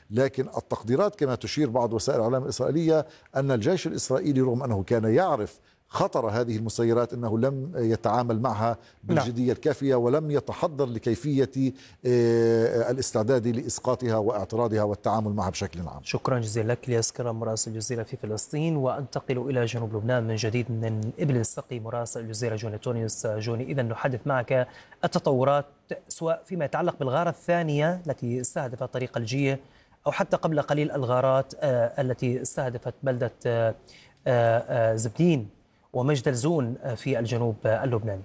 لكن التقديرات كما تشير بعض وسائل الإعلام الإسرائيلية أن الجيش الإسرائيلي رغم أنه كان يعرف خطر هذه المسيرات أنه لم يتعامل معها بالجدية الكافية ولم يتحضر لكيفية الاستعداد لإسقاطها واعتراضها والتعامل معها بشكل عام. شكرا جزيلا لك الياس كرم مراسل الجزيرة في فلسطين. وأنتقل إلى جنوب لبنان من جديد من إبل السقي مراسل الجزيرة جوني تونيوس. جوني، إذا نحدث معك التطورات سواء فيما يتعلق بالغارة الثانية التي استهدفت طريق الجية أو حتى قبل قليل الغارات التي استهدفت بلدة زبدين ومجدلزون في الجنوب اللبناني.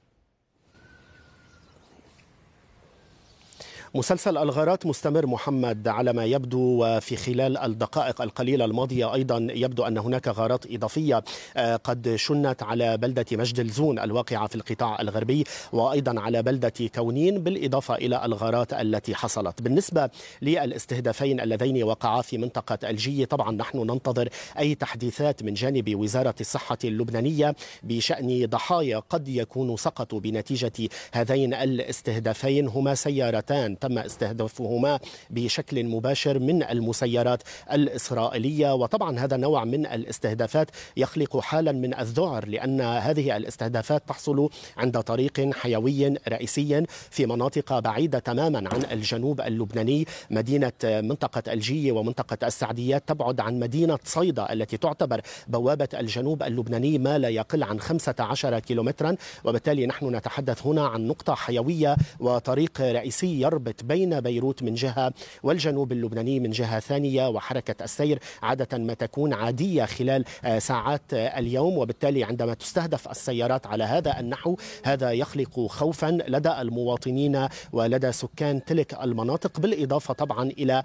مسلسل الغارات مستمر محمد على ما يبدو، وفي خلال الدقائق القليلة الماضية أيضا يبدو أن هناك غارات إضافية قد شنت على بلدة مجدلزون الواقعة في القطاع الغربي وأيضا على بلدة كونين، بالإضافة إلى الغارات التي حصلت. بالنسبة للاستهدافين اللذين وقعا في منطقة الجية، طبعا نحن ننتظر أي تحديثات من جانب وزارة الصحة اللبنانية بشأن ضحايا قد يكونوا سقطوا بنتيجة هذين الاستهدافين. هما سيارتان تم استهدافهما بشكل مباشر من المسيرات الإسرائيلية، وطبعا هذا النوع من الاستهدافات يخلق حالا من الذعر، لأن هذه الاستهدافات تحصل عند طريق حيوي رئيسي في مناطق بعيدة تماما عن الجنوب اللبناني. مدينة منطقة الجية ومنطقة السعديات تبعد عن مدينة صيدا التي تعتبر بوابة الجنوب اللبناني ما لا يقل عن 15 كيلومترا، وبالتالي نحن نتحدث هنا عن نقطة حيوية وطريق رئيسي يربط بين بيروت من جهة والجنوب اللبناني من جهة ثانية، وحركة السير عادة ما تكون عادية خلال ساعات اليوم، وبالتالي عندما تستهدف السيارات على هذا النحو هذا يخلق خوفا لدى المواطنين ولدى سكان تلك المناطق، بالإضافة طبعا إلى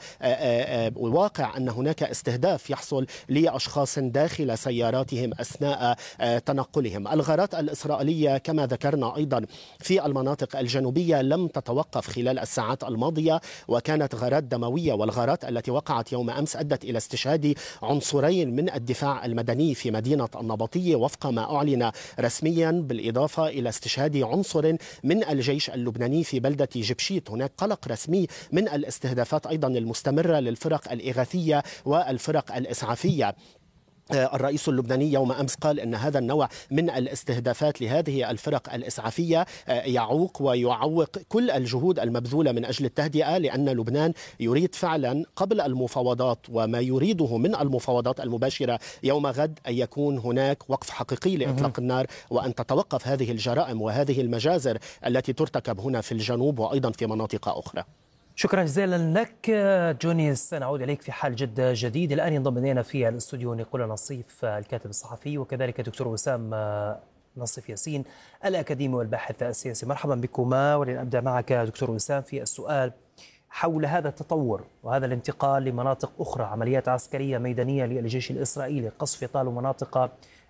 واقع أن هناك استهداف يحصل لأشخاص داخل سياراتهم أثناء تنقلهم. الغارات الإسرائيلية كما ذكرنا أيضا في المناطق الجنوبية لم تتوقف خلال الساعات الماضية، وكانت غارات دموية، والغارات التي وقعت يوم أمس أدت إلى استشهاد عنصرين من الدفاع المدني في مدينة النبطية وفق ما أعلن رسميا، بالإضافة إلى استشهاد عنصر من الجيش اللبناني في بلدة جبشيت. هناك قلق رسمي من الاستهدافات أيضا المستمرة للفرق الإغاثية والفرق الإسعافية. الرئيس اللبناني يوم أمس قال أن هذا النوع من الاستهدافات لهذه الفرق الإسعافية يعوق ويعوق كل الجهود المبذولة من أجل التهدئة، لأن لبنان يريد فعلا قبل المفاوضات وما يريده من المفاوضات المباشرة يوم غد أن يكون هناك وقف حقيقي لإطلاق النار، وأن تتوقف هذه الجرائم وهذه المجازر التي ترتكب هنا في الجنوب وأيضا في مناطق أخرى. شكرا جزيلا لك جوني. سنعود إليك في حال جد جديد. الآن ينضم إلينا في الاستوديو نيقولا نصيف الكاتب الصحفي، وكذلك دكتور وسام نصيف ياسين الأكاديمي والباحث السياسي. مرحبا بكما. ولنبدأ معك دكتور وسام في السؤال حول هذا التطور وهذا الانتقال لمناطق أخرى، عمليات عسكرية ميدانية للجيش الإسرائيلي، قصف إطال مناطق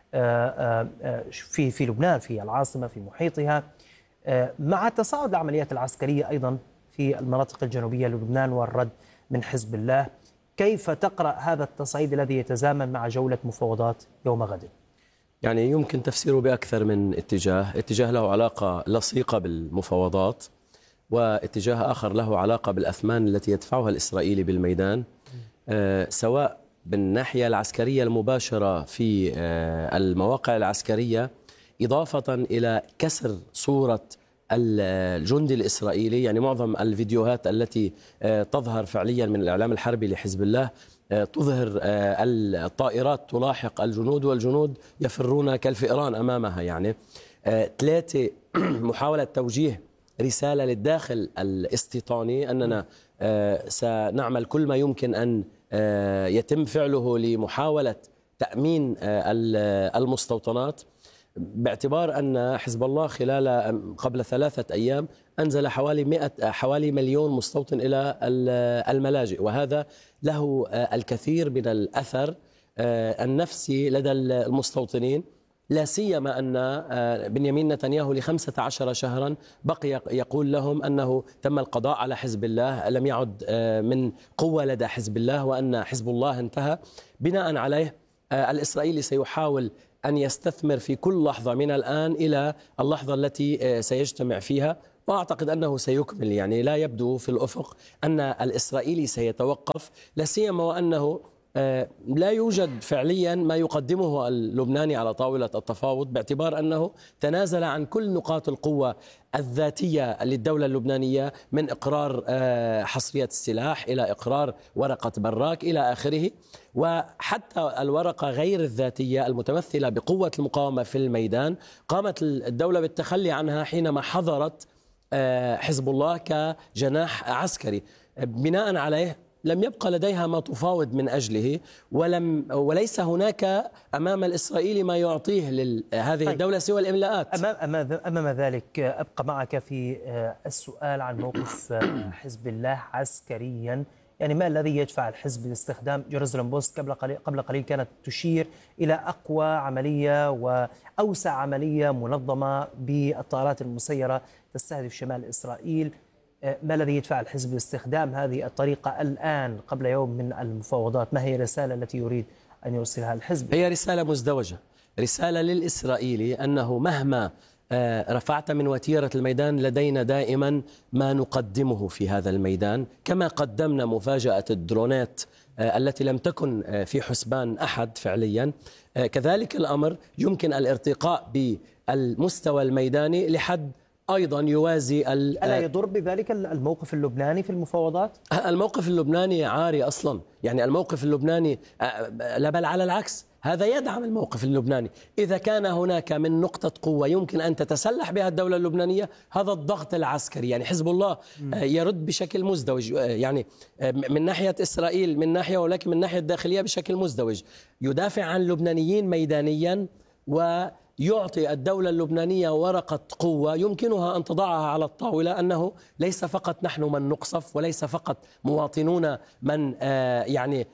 في لبنان، في العاصمة، في محيطها، مع تصاعد العمليات العسكرية أيضا في المناطق الجنوبية للبنان والرد من حزب الله. كيف تقرأ هذا التصعيد الذي يتزامن مع جولة مفاوضات يوم غد؟ يعني يمكن تفسيره بأكثر من اتجاه له علاقة لصيقة بالمفاوضات، واتجاه آخر له علاقة بالأثمان التي يدفعها الإسرائيلي بالميدان، سواء بالناحية العسكرية المباشرة في المواقع العسكرية، إضافة إلى كسر صورة الجندي الإسرائيلي. يعني معظم الفيديوهات التي تظهر فعليا من الإعلام الحربي لحزب الله تظهر الطائرات تلاحق الجنود والجنود يفرون كالفئران أمامها. يعني 3 محاولة توجيه رسالة للداخل الاستيطاني أننا سنعمل كل ما يمكن أن يتم فعله لمحاولة تأمين المستوطنات، باعتبار أن حزب الله قبل 3 أيام أنزل حوالي 1,000,000 مستوطن إلى الملاجئ، وهذا له الكثير من الأثر النفسي لدى المستوطنين، لا سيما أن بنيامين نتنياهو ل15 شهرا بقي يقول لهم أنه تم القضاء على حزب الله، لم يعد من قوة لدى حزب الله، وأن حزب الله انتهى. بناء عليه الإسرائيلي سيحاول أن يستثمر في كل لحظة من الآن إلى اللحظة التي سيجتمع فيها وأعتقد أنه سيكمل. يعني لا يبدو في الأفق أن الإسرائيلي سيتوقف، لا سيما وأنه لا يوجد فعليا ما يقدمه اللبناني على طاولة التفاوض، باعتبار أنه تنازل عن كل نقاط القوة الذاتية للدولة اللبنانية، من إقرار حصرية السلاح إلى إقرار ورقة براك إلى آخره. وحتى الورقة غير الذاتية المتمثلة بقوة المقاومة في الميدان قامت الدولة بالتخلي عنها حينما حضرت حزب الله كجناح عسكري. بناء عليه لم يبقى لديها ما تفاوض من أجله، وليس هناك أمام الإسرائيلي ما يعطيه لهذه الدولة سوى الإملاءات. أمام ذلك أبقى معك في السؤال عن موقف حزب الله عسكريا. يعني ما الذي يدفع الحزب لاستخدام جيروزاليم بوست قبل قليل كانت تشير إلى أقوى عملية وأوسع عملية منظمة بالطائرات المسيرة تستهدف شمال إسرائيل. ما الذي يدفع الحزب لاستخدام هذه الطريقة الآن قبل يوم من المفاوضات؟ ما هي الرسالة التي يريد أن يوصلها الحزب؟ هي رسالة مزدوجة، رسالة للإسرائيلي أنه مهما رفعت من وتيرة الميدان لدينا دائما ما نقدمه في هذا الميدان، كما قدمنا مفاجأة الدرونات التي لم تكن في حسبان أحد فعليا. كذلك الأمر يمكن الارتقاء بالمستوى الميداني لحد أيضا يوازي ألا يضر بذلك الموقف اللبناني في المفاوضات؟ الموقف اللبناني عاري أصلا. يعني الموقف اللبناني لا، بل على العكس، هذا يدعم الموقف اللبناني. إذا كان هناك من نقطة قوة يمكن أن تتسلح بها الدولة اللبنانية، هذا الضغط العسكري. يعني حزب الله يرد بشكل مزدوج، يعني من ناحية إسرائيل من ناحية، ولكن من ناحية الداخلية بشكل مزدوج، يدافع عن اللبنانيين ميدانيا ويعطي الدولة اللبنانية ورقة قوة يمكنها أن تضعها على الطاولة، أنه ليس فقط نحن من نقصف، وليس فقط مواطنون من يعني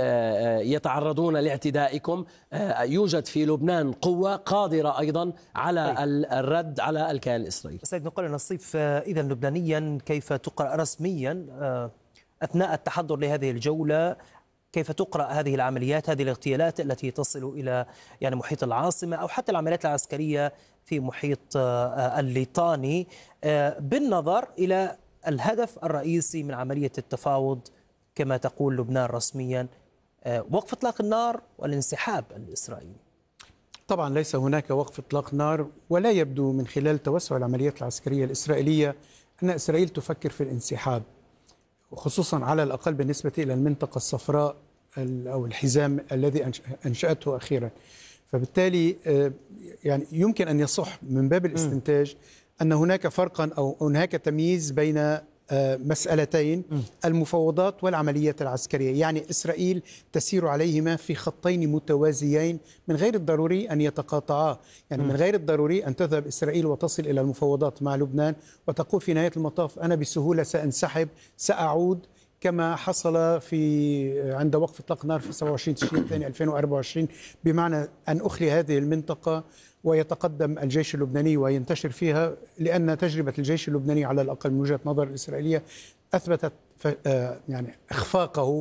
يتعرضون لاعتدائكم، يوجد في لبنان قوة قادرة أيضا على الرد على الكيان الإسرائيلي. سيد نقول نصيف، إذا لبنانيا كيف تقرأ رسميا أثناء التحضر لهذه الجولة؟ كيف تقرأ هذه العمليات، هذه الاغتيالات التي تصل إلى يعني محيط العاصمة، أو حتى العمليات العسكرية في محيط الليطاني، بالنظر إلى الهدف الرئيسي من عملية التفاوض كما تقول لبنان رسميا، وقف إطلاق النار والانسحاب الإسرائيلي؟ طبعا ليس هناك وقف إطلاق نار، ولا يبدو من خلال توسع العمليات العسكرية الإسرائيلية أن إسرائيل تفكر في الانسحاب، خصوصا على الأقل بالنسبة إلى المنطقة الصفراء أو الحزام الذي أنشأته أخيرا. فبالتالي يعني يمكن أن يصح من باب الاستنتاج أن هناك فرقا أو هناك تمييز بين مسألتين: المفاوضات والعمليات العسكرية. يعني إسرائيل تسير عليهما في خطين متوازيين، من غير الضروري أن يتقاطعا. يعني من غير الضروري أن تذهب إسرائيل وتصل إلى المفاوضات مع لبنان وتقول في نهاية المطاف أنا بسهولة سأنسحب، سأعود، كما حصل في عند وقف إطلاق النار في 27 تشرين الثاني 2024، بمعنى أن أخلي هذه المنطقة ويتقدم الجيش اللبناني وينتشر فيها، لأن تجربة الجيش اللبناني على الأقل من وجهة نظر الإسرائيلية أثبتت يعني إخفاقه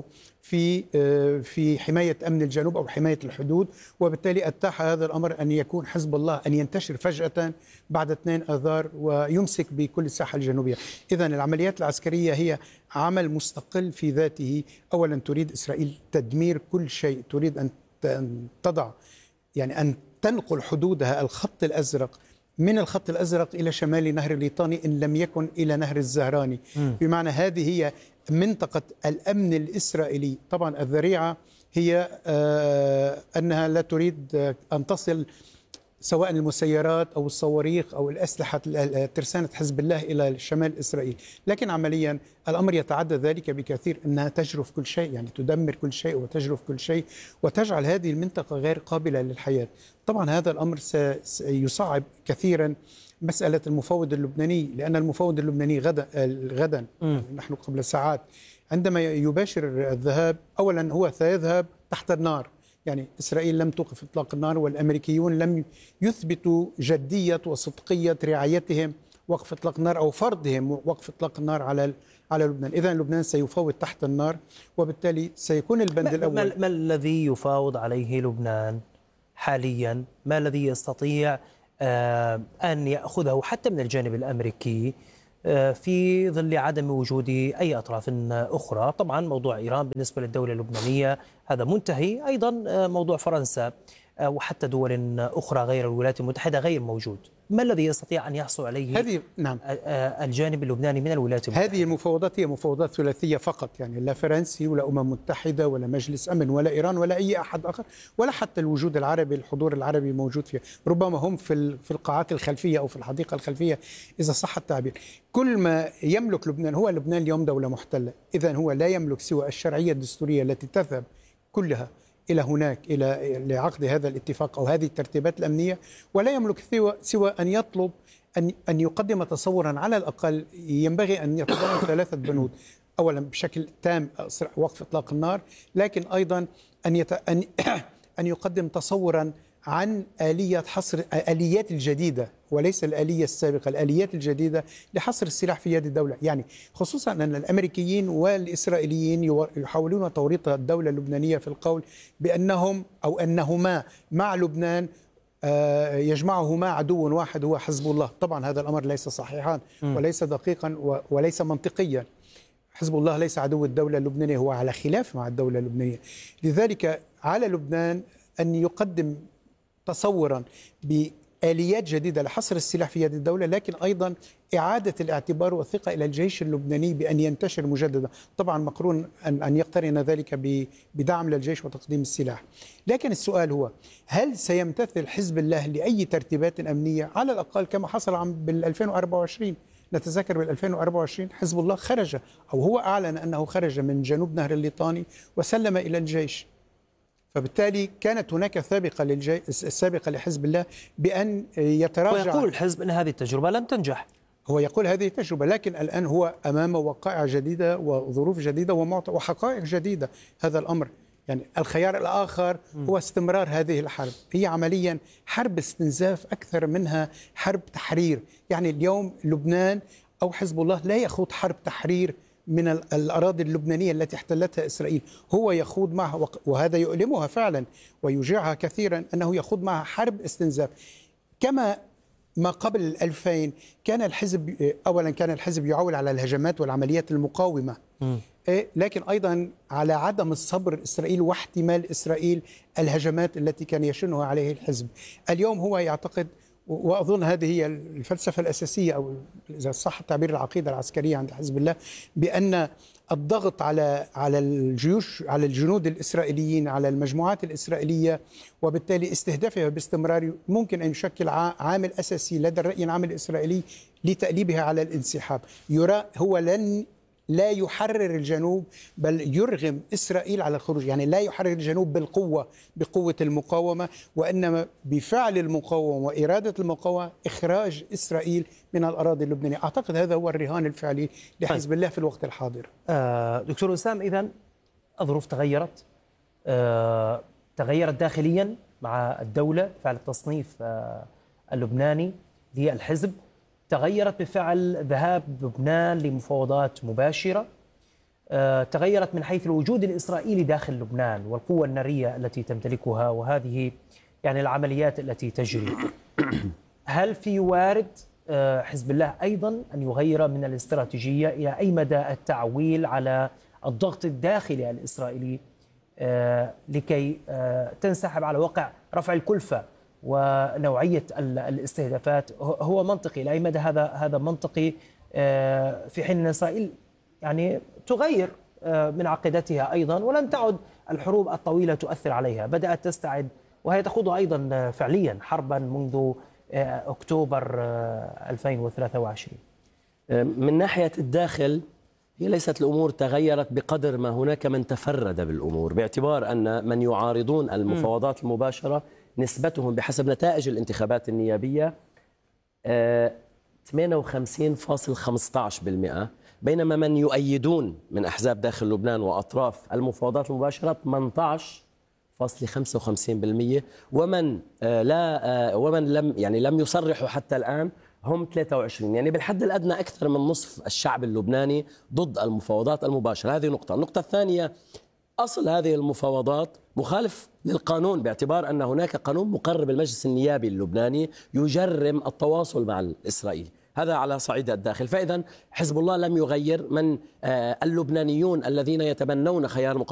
في حماية أمن الجنوب أو حماية الحدود، وبالتالي أتاح هذا الأمر أن يكون حزب الله أن ينتشر فجأة بعد 2 آذار ويمسك بكل الساحة الجنوبية. إذن العمليات العسكرية هي عمل مستقل في ذاته. أولا تريد إسرائيل تدمير كل شيء، تريد أن تضع يعني أن تنقل حدودها الخط الأزرق من الخط الأزرق إلى شمال نهر الليطاني، إن لم يكن إلى نهر الزهراني. بمعنى هذه هي منطقة الأمن الإسرائيلي. طبعا الذريعة هي أنها لا تريد أن تصل سواء المسيرات أو الصواريخ أو الأسلحة ترسانة حزب الله إلى شمال إسرائيل، لكن عمليا الأمر يتعدى ذلك بكثير، أنها تجرف كل شيء، يعني تدمر كل شيء وتجرف كل شيء وتجعل هذه المنطقة غير قابلة للحياة. طبعا هذا الأمر سيصعب كثيرا مسألة المفاوض اللبناني، لأن المفاوض اللبناني غدا نحن قبل ساعات عندما يباشر الذهاب، أولا هو سيذهب تحت النار. يعني إسرائيل لم توقف إطلاق النار، والأمريكيون لم يثبتوا جدية وصدقية رعايتهم وقف إطلاق النار أو فرضهم وقف إطلاق النار على لبنان. إذن لبنان سيفاوض تحت النار، وبالتالي سيكون البند الأول. ما الذي يفاوض عليه لبنان حاليا؟ ما الذي يستطيع أن يأخذه حتى من الجانب الأمريكي في ظل عدم وجود أي أطراف أخرى. طبعا موضوع إيران بالنسبة للدولة اللبنانية هذا منتهي، أيضا موضوع فرنسا وحتى دول أخرى غير الولايات المتحدة غير موجود. ما الذي يستطيع أن يحصل عليه هذه نعم الجانب اللبناني من الولايات المتحدة؟ هذه المفاوضات هي مفاوضات ثلاثية فقط، يعني لا فرنسي ولا متحدة ولا مجلس أمن ولا إيران ولا أي أحد آخر ولا حتى الوجود العربي، الحضور العربي موجود فيها، ربما هم في القاعات الخلفية أو في الحديقة الخلفية إذا صح التعبير. كل ما يملك لبنان، هو لبنان اليوم دولة محتلة، إذن هو لا يملك سوى الشرعية الدستورية التي تذهب كلها إلى هناك إلى لعقد هذا الاتفاق أو هذه الترتيبات الأمنية، ولا يملك سوى أن يطلب أن يقدم تصورا على الأقل ينبغي أن يتضمن 3 بنود. أولا بشكل تام وقف إطلاق النار، لكن أيضا أن يقدم تصورا عن آلية حصر الآليات الجديدة وليس الآلية السابقة، الآليات الجديدة لحصر السلاح في يد الدولة، يعني خصوصا أن الأمريكيين والإسرائيليين يحاولون توريط الدولة اللبنانية في القول بأنهم أو أنهما مع لبنان يجمعهما عدو واحد هو حزب الله. طبعا هذا الأمر ليس صحيحا وليس دقيقا وليس منطقيا. حزب الله ليس عدو الدولة اللبنانية، هو على خلاف مع الدولة اللبنانية. لذلك على لبنان أن يقدم تصورا بآليات جديدة لحصر السلاح في يد الدولة، لكن أيضا إعادة الاعتبار والثقة إلى الجيش اللبناني بأن ينتشر مجددا، طبعا مقرون أن يقترن ذلك بدعم للجيش وتقديم السلاح. لكن السؤال هو هل سيمتثل حزب الله لأي ترتيبات أمنية على الأقل كما حصل بال2024؟ نتذكر بال2024 حزب الله خرج أو هو أعلن أنه خرج من جنوب نهر الليطاني وسلم إلى الجيش، فبالتالي كانت هناك السابقة لحزب الله بأن يتراجع. ويقول الحزب أن هذه التجربة لم تنجح. هو يقول هذه التجربة، لكن الآن هو أمام وقائع جديدة وظروف جديدة وحقائق جديدة. هذا الأمر يعني الخيار الآخر هو استمرار هذه الحرب، هي عمليا حرب استنزاف أكثر منها حرب تحرير. يعني اليوم لبنان أو حزب الله لا يخوض حرب تحرير من الأراضي اللبنانية التي احتلتها إسرائيل، هو يخوض معها وهذا يؤلمها فعلا ويوجعها كثيرا أنه يخوض معها حرب استنزاف. كما ما قبل 2000 كان الحزب أولا كان الحزب يعول على الهجمات والعمليات المقاومة، لكن أيضا على عدم الصبر إسرائيل واحتمال إسرائيل الهجمات التي كان يشنها عليه الحزب. اليوم هو يعتقد، وأظن هذه هي الفلسفة الأساسية أو إذا صح التعبير العقيدة العسكرية عند حزب الله، بأن الضغط على الجيوش، على الجنود الإسرائيليين، على المجموعات الإسرائيلية، وبالتالي استهدافها باستمرار ممكن أن يشكل عامل أساسي لدى الرأي العام الإسرائيلي لتأليبها على الانسحاب. يرى هو لا يحرر الجنوب بل يرغم إسرائيل على الخروج، يعني لا يحرر الجنوب بقوة المقاومة، وإنما بفعل المقاومة وإرادة المقاومة إخراج إسرائيل من الأراضي اللبنانية. أعتقد هذا هو الرهان الفعلي لحزب الله في الوقت الحاضر. دكتور وسام، إذن الظروف تغيرت داخليا مع الدولة، فعل التصنيف اللبناني للحزب تغيرت بفعل ذهاب لبنان لمفاوضات مباشرة، تغيرت من حيث الوجود الإسرائيلي داخل لبنان والقوة النارية التي تمتلكها وهذه يعني العمليات التي تجري. هل في وارد حزب الله أيضا أن يغير من الاستراتيجية؟ إلى أي مدى التعويل على الضغط الداخلي الإسرائيلي لكي تنسحب على وقع رفع الكلفة ونوعية الاستهدافات هو منطقي؟ لأي مدى هذا منطقي في حين أن إسرائيل يعني تغير من عقيدتها أيضا، ولم تعد الحروب الطويلة تؤثر عليها، بدأت تستعد وهي تخوض أيضا فعليا حربا منذ أكتوبر 2023. من ناحية الداخل هي ليست الأمور تغيرت بقدر ما هناك من تفرد بالأمور، باعتبار أن من يعارضون المفاوضات المباشرة نسبتهم بحسب نتائج الانتخابات النيابية 58.15%، بينما من يؤيدون من أحزاب داخل لبنان وأطراف المفاوضات المباشرة 18.55%، ومن لم يصرحوا حتى الآن هم 23. يعني بالحد الأدنى أكثر من نصف الشعب اللبناني ضد المفاوضات المباشرة. هذه نقطة. النقطة الثانية، أصل هذه المفاوضات مخالف للقانون، باعتبار أن هناك قانون مقرر بالمجلس النيابي اللبناني يجرم التواصل مع الإسرائيلي. هذا على صعيد الداخل. فإذا حزب الله لم يغير من اللبنانيون الذين يتبنون خيار